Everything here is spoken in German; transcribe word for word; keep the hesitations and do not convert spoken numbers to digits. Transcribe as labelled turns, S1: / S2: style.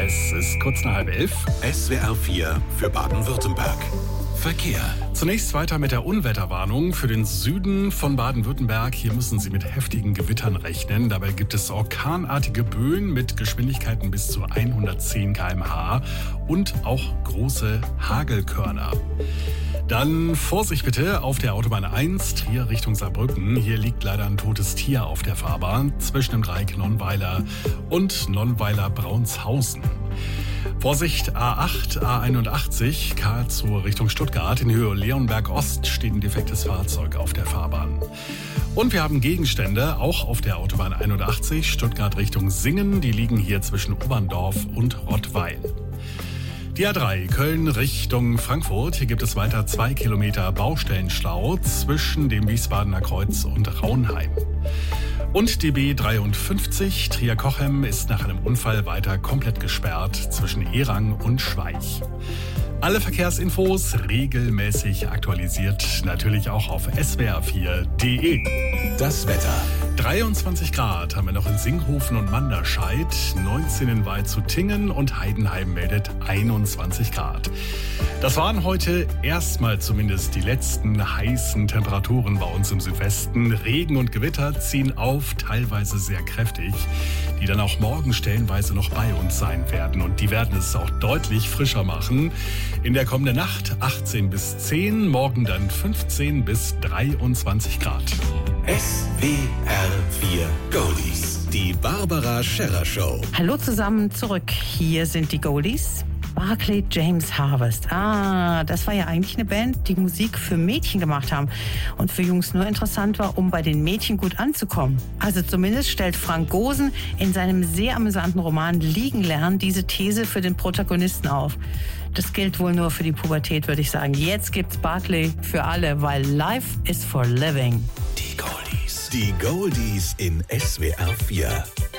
S1: Es ist kurz nach halb elf.
S2: S W R vier für Baden-Württemberg. Verkehr.
S1: Zunächst weiter mit der Unwetterwarnung für den Süden von Baden-Württemberg. Hier müssen Sie mit heftigen Gewittern rechnen. Dabei gibt es orkanartige Böen mit Geschwindigkeiten bis zu hundertzehn Kilometer pro Stunde und auch große Hagelkörner. Dann Vorsicht bitte auf der Autobahn eins, Trier Richtung Saarbrücken. Hier liegt leider ein totes Tier auf der Fahrbahn zwischen dem Dreieck Nonnweiler und Nonnweiler-Braunshausen. Vorsicht A acht, A einundachtzig, Karlsruhe Richtung Stuttgart. In Höhe Leonberg Ost steht ein defektes Fahrzeug auf der Fahrbahn. Und wir haben Gegenstände, auch auf der Autobahn einundachtzig, Stuttgart Richtung Singen. Die liegen hier zwischen Oberndorf und Rottweil. Die A drei, Köln Richtung Frankfurt. Hier gibt es weiter zwei Kilometer Baustellenstau zwischen dem Wiesbadener Kreuz und Raunheim. Und die B dreiundfünfzig, Trier-Cochem, ist nach einem Unfall weiter komplett gesperrt zwischen Erang und Schweich. Alle Verkehrsinfos regelmäßig aktualisiert, natürlich auch auf S W R vier Punkt de.
S2: Das Wetter.
S1: dreiundzwanzig Grad haben wir noch in Singhofen und Manderscheid, neunzehn in Waldshutingen und Heidenheim meldet einundzwanzig Grad. Das waren heute erstmal zumindest die letzten heißen Temperaturen bei uns im Südwesten. Regen und Gewitter ziehen auf, teilweise sehr kräftig, die dann auch morgen stellenweise noch bei uns sein werden. Und die werden es auch deutlich frischer machen. In der kommenden Nacht achtzehn bis zehn, morgen dann fünfzehn bis dreiundzwanzig Grad.
S2: S W R vier Goldies. Die Barbara Scherrer Show.
S3: Hallo zusammen zurück. Hier sind die Goldies. Barclay James Harvest. Ah, das war ja eigentlich eine Band, die Musik für Mädchen gemacht haben und für Jungs nur interessant war, um bei den Mädchen gut anzukommen. Also zumindest stellt Frank Gosen in seinem sehr amüsanten Roman Liegen lernen diese These für den Protagonisten auf. Das gilt wohl nur für die Pubertät, würde ich sagen. Jetzt gibt's Barclay für alle, weil Life is for living.
S2: Die Goldies. Die Goldies in S W R vier.